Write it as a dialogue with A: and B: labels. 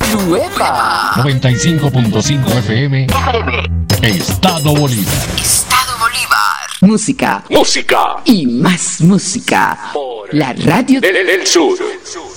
A: Nueva
B: 95.5 FM. Estado Bolívar.
A: Estado Bolívar.
C: Música
D: Música
C: y más música.
D: por
C: La radio
D: del sur.